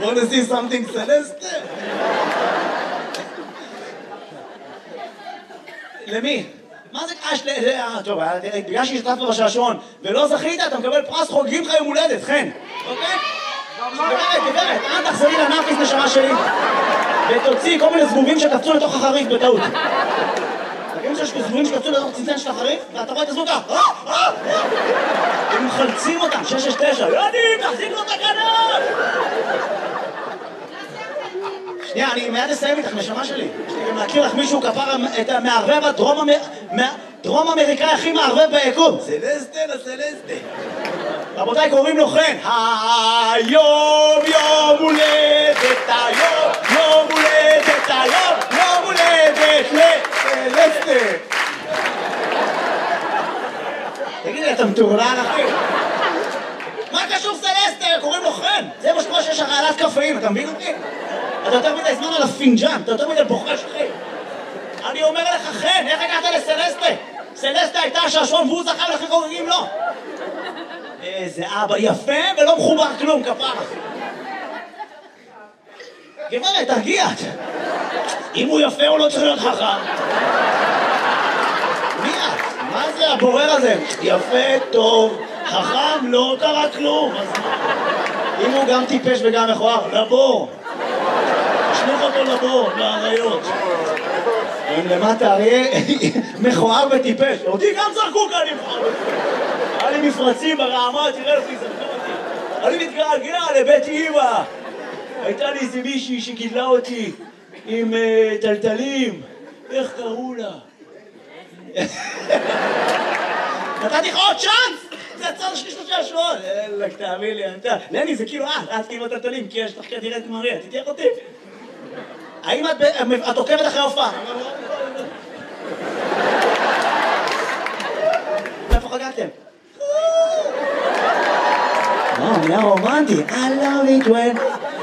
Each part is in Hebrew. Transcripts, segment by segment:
wanna see something celeste? למי? מה זה קש? טוב, בגלל שהשתתפת בשעשועון ולא זכית, אתה מקבל פרס חוגגים לך יום הולדת, חן. אוקיי? גברת, אל תחזרי לנאפיס נשמה שלי ותוציא כל מיני זבובים שקפצו לתוך החריף בטעות. תגידו שיש זבובים שקפצו לתוך צנצן של החריף ואתה רואה את הזבוב ככה הם מחלצים אותם, 669 יודעים, תחזיק לו את הכנף! שנייה, אני מיד אסיים איתך, נשמה שלי. יש לי גם להכיר לך מישהו כפר את המערבב הדרום אמריקאי הכי מערבב ביקום. סלסטה לסלסטה. רבותיי, קוראים לו חן. היום יום הולדת, היום יום הולדת, היום יום הולדת לסלסטה. תגיד לי, אתה מטורלל אחי? מה קשור סלסטה? קוראים לו חן. זה מה שקורה שיש הרעלת קפאים, אתה מבין אותי? אתה יותר מדי זמן על הפינג'אן, אתה יותר מדי בוחש אחי. אני אומר לך חן, איך הגעת לסלסטה? סלסטה הייתה השעשועון והוא זכה ולכן חוגגים לו. איזה אבא יפה ולא מחובר כלום, כפרה. גברת, תרגיעת. אם הוא יפה הוא לא צריך להיות חכם. מי את? מה זה הבורר הזה? יפה, טוב, חכם, לא קרה כלום. אם הוא גם טיפש וגם מכוער, לבור. תשלוך אותו לבור, לאריות. אם למטה אריה מכוער וטיפש. אותי גם זרקו כאן לבחור. היה לי מפרצים ברעמה, תראה לפי זרקו אותי. אני מתגעגע לבית אמא. הייתה לי איזה מישהי שגידלה אותי עם טלטלים. איך קראו לה? נתתי לך עוד צ'אנס! זה הצד השני של השעשועון. אלק, תאמין לי, לני, זה כאילו את כאילו הטלטלים, כי יש לך כנראה את מריה, תתייך אותי. האם את עוקבת אחרי הופעה? איפה חגגתם? נהיה רומנטי. I love it when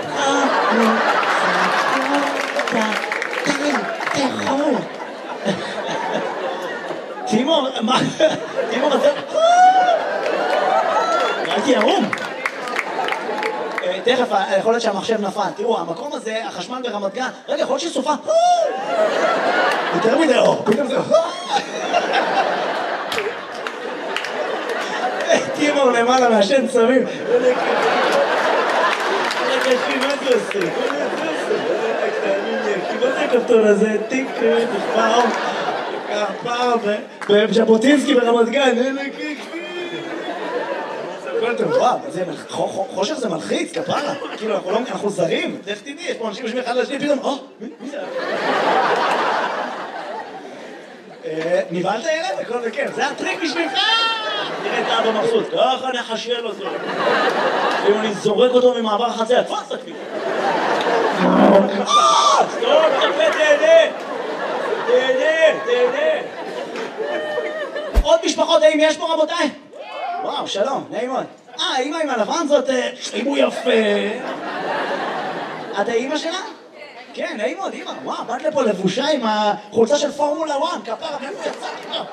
תאכול. תימור, מה? תימור, אתה... הייתי ערום. תכף, יכול להיות שהמחשב נפל. תראו, המקום הזה, החשמל ברמת גן, רגע, יכול להיות שסופה. יותר מדי אור, פתאום זה... תימור למעלה מהשן צמים. מה זה עושה? מה זה הכפתור הזה? טיק, פעם, בז'בוטינסקי ברמת גן. וואו, חושך זה מלחיץ, כפרה. כאילו, אנחנו זרים. איך תדעי, יש פה אנשים יושבים אחד לשני, פתאום, מי זה? נבהלת ילד? הכל בכיף. זה הטריק בשבילך! תראה את אבא מבסוט, ככה נחשל אותו. אם אני זורק אותו ממעבר החציה, תפוס אותי. סטופ, תפה, תהנה. תהנה. עוד משפחות, האם יש פה רבותיי? וואו, שלום, נעים מאוד. האמא עם הלבן זאת, אם הוא יפה. את האמא שלה? כן, נעים מאוד, אמא. וואו, באת לפה לבושה עם החולצה של פורמולה 1, כפרה, מאיפה יצאת איתו?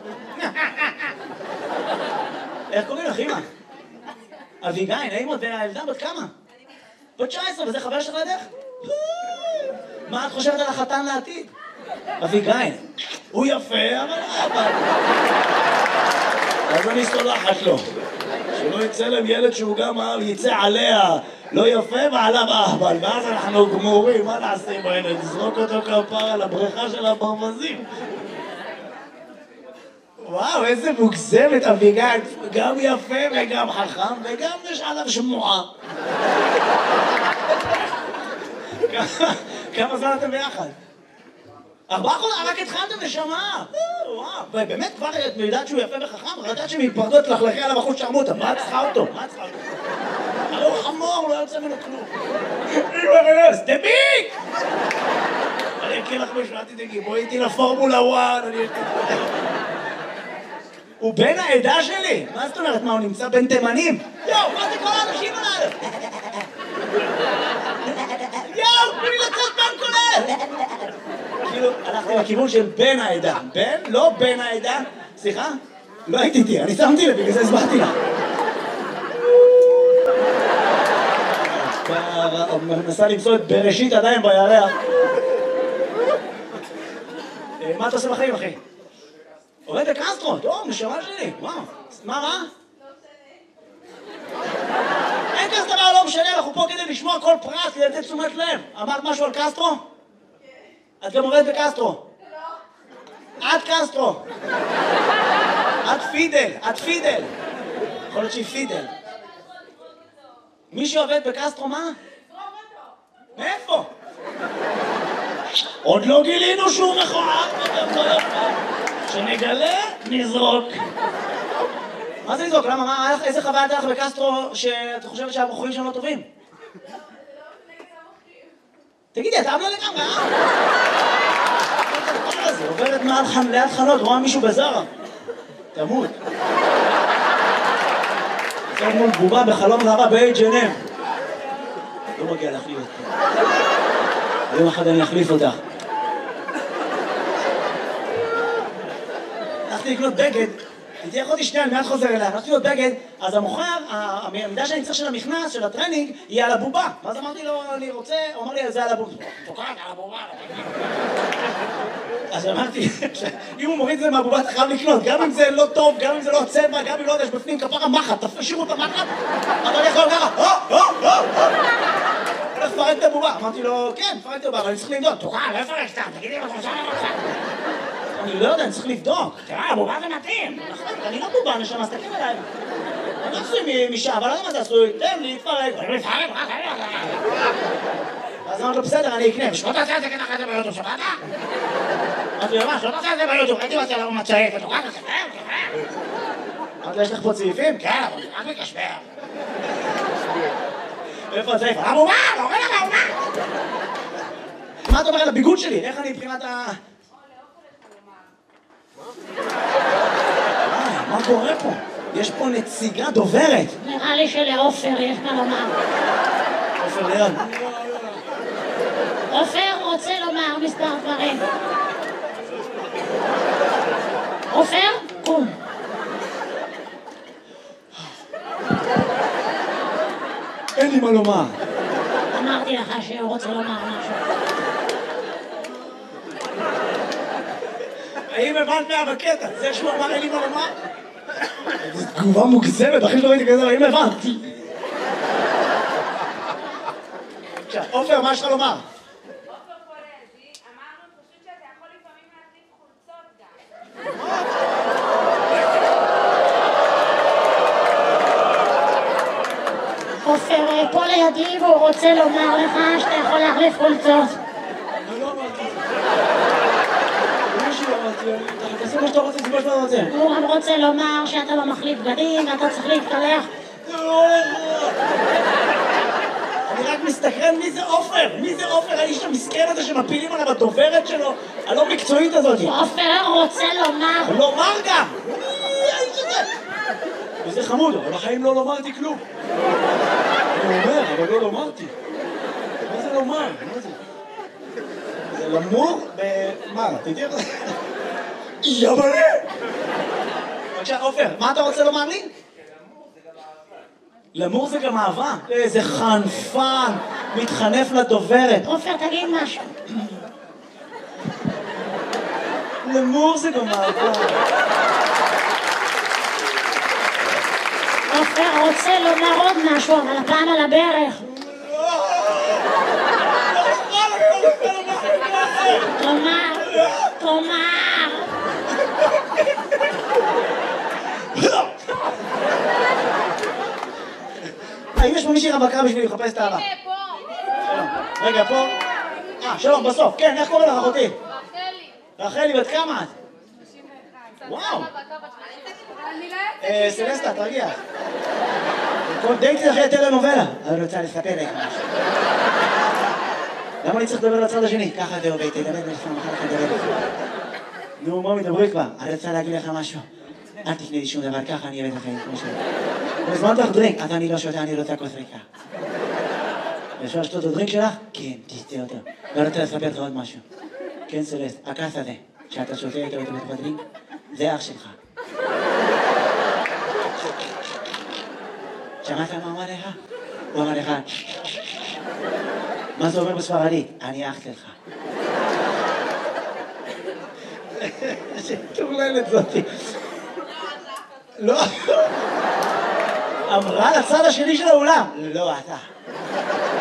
איך קוראים לך, אמא? אביגיל, נעים מאוד, והילדה בת כמה? בת 19, וזה חבר שלך לדרך? מה את חושבת על החתן לעתיד? אביגיל, הוא יפה, אבל... אז אני סולחת לו. שלא יצא להם ילד שהוא גם יצא עליה לא יפה ועליו אהבל, ואז אנחנו גמורים, מה נעשה עם הילד? נזרוק אותו כפרה על הבריכה של הברווזים. וואו, איזה מוגזמת אביגיל, גם יפה וגם חכם וגם יש עליו שמועה. כמה זמן אתם ביחד? 4 חודשים, רק התחלתם נשמה. וואו, באמת כבר את יודעת שהוא יפה וחכם, רק יודעת שמתפרדות לחלכי על הבחור שרמוטה. מה את צריכה אותו? הרי הוא חמור, לא יוצא ממנו כלום. אימא, דביק! אני אקריא לך משהו, אל תדאגי, בואי איתי לפורמולה 1, הוא בן העדה שלי? מה זאת אומרת? מה, הוא נמצא בין תימנים? יואו, מה זה כל האנשים עליו? יואו, תנו לי לצאת בן כולל! כאילו, הלכתי לכיוון של בן העדה. בן? לא בן העדה. סליחה? לא הייתי איתי, אני שמתי לב, בגלל זה הסברתי לה. מנסה למצוא את בראשית עדיין בירח. מה אתה עושה בחיים, אחי? עובד בקסטרו, טוב, נשמה שלי, וואו. מה רע? אין כזה דבר, לא משנה, אנחנו פה כדי לשמוע כל פרט, כדי לתת תשומת לב. אמרת משהו על קסטרו? את גם עובדת בקסטרו. את קסטרו. את פידל, את פידל. יכול להיות שהיא פידל. מי שעובד בקסטרו, מה? מאיפה? עוד לא גילינו שהוא מכוער. שנגלה, נזרוק. מה זה לזרוק? למה? איזה חוויה הייתה לך בקסטרו שאת חושבת שהבחורים שם לא טובים? תגידי, אתה עמלה לגמרי, זה עוברת ליד חנות, רואה מישהו בזרה. תמות. זאת מול בובה בחלום רבה ב-H&M. לא מגיע להחליף אותך. היום אחד אני אחליף אותך. הלכתי לקנות בגד, הייתי יכולתי שנייה, אני מיד חוזר אליה, הלכתי לקנות בגד, אז המוכר, המידה שאני צריך של המכנס, של הטרנינג, היא על הבובה. ואז אמרתי לו, אני רוצה, הוא אמר לי, זה על הבובה. תוקעת על הבובה. אז אמרתי, אם הוא מוריד את זה מהבובה, אתה חייב לקנות, גם אם זה לא טוב, גם אם זה לא הצבע, גם אם לא יודע, יש בפנים כפרה מחט, תשאירו את המחט, אתה יכול ככה, הולך לפרק את הבובה. אמרתי לו, כן, פרק את הבובה, אבל אני צריך לבדוק. תוקע, לא יפרק סתם, תגידי מה חושב לך. אני לא יודע, אני צריך לבדוק. תראה, הבובה זה מתאים. אני לא בובה, נשמה, אז תקים אליי. אני לא עשוי משעה, אבל לא יודע מה זה עשוי. תן לי, תפרק. אז אמרתי לו, בסדר, אני אקנה. ושלא תעשה את זה ככה את זה ביוטיוב, שבאת? אמרתי לו, מה, שלא תעשה את זה ביוטיוב, הייתי מצא לו מצעיף, ותוקע, תספר. אמרתי לו, יש לך פה צעיפים? כן, אבל זה רק מקשבר. איפה הצעיף? הבובה, לא רואה לך הבובה. מה אתה אומר על הביגוד שלי? איך אני מבחינת ה... מה קורה פה? יש פה נציגה דוברת. נראה לי שלעופר יש מה לומר. עופר ליד. עופר רוצה לומר מספר דברים. עופר, קום. אין לי מה לומר. אמרתי לך שהוא רוצה לומר משהו. האם הבנת מה בקטע? זה שהוא אמר אין לי מה לומר? זו תגובה מוגזמת, אחי שלא ראיתי כזה, האם הבנתי? עכשיו, עופר, מה יש לך לומר? עופר פה לידי, אמרנו פשוט שאתה יכול לפעמים להחליף חולצות גם. עופר פה לידי והוא רוצה לומר לך שאתה יכול להחליף חולצות. אני לא אמרתי את זה. מישהו אמרתי, תעשה מה שאתה רוצה, זה מה שאתה רוצה. הוא גם רוצה לומר שאתה לא מחליף בגדים ואתה צריך להתקלח. אני רק מסתכרן מי זה עופר? מי זה עופר? האיש המסכן הזה שמפילים עליו הדוברת שלו? הלא מקצועית הזאת. עופר רוצה לומר. לומר גם! מי האיש הזה? וזה חמוד, אבל בחיים לא לומרתי כלום. אני אומר, אבל לא לומרתי. מה זה לומר? מה זה? זה למור מה? תדעי איך זה? יבלה! בבקשה, עופר, מה אתה רוצה לומר לי? למור זה גם אהבה. איזה חנפן, מתחנף לדוברת. עופר, תגיד משהו. למור זה גם אהבה. עופר רוצה לומר עוד משהו, אבל הפעם על הברך. תאמר, תאמר. האם יש פה מישהי רווקה בשביל לחפש את האהבה? פה. רגע, פה. שלום, בסוף. כן, איך קוראים לך, אחותי? רחלי. רחלי, בת כמה את? 91. וואו. אני לא יוצאת. סלסטה, תרגיע. כל דייטי אחרי טלנובלה. אני רוצה לספר לך משהו. למה אני צריך לדבר לצד השני? ככה זה עובד, תדבר ולפעם אחר כך לדבר. נו, מה מדברי כבר? אני רוצה להגיד לך משהו. אל תקנה לי שום דבר, ככה אני אוהב את החיים, כמו שאני. הזמנת לך דרינק, אז אני לא שותה, אני רוצה כוס ריקה. אפשר לשתות את הדרינק שלך? כן, תשתה אותו. ואני רוצה לספר לך עוד משהו. כן, סלסט, הכעס הזה, שאתה שותה איתו בתוך הדרינק, זה אח שלך. שמעת מה אמר לך? הוא אמר לך, מה זה אומר בספרדית? אני אח שלך. שטורללת זאתי. לא. אמרה לצד השני של האולם. לא, אתה.